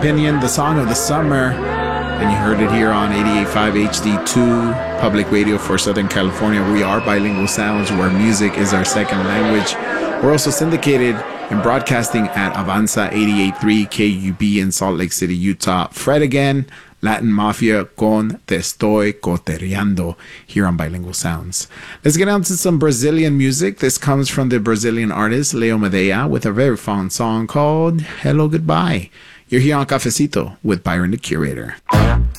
Opinion, the song of the summer. And you heard it here on 88.5 HD2 Public Radio for Southern California. We are Bilingual Sounds, where music is our second language. We're also syndicated and broadcasting at Avanza 88.3 KUB in Salt Lake City, Utah. Fred again, Latin Mafia con Te Estoy Cotereando here on Bilingual Sounds. Let's get on to some Brazilian music. This comes from the Brazilian artist Leo Medea with a very fun song called Hello Goodbye. You're here on Cafecito with Byron the Curator.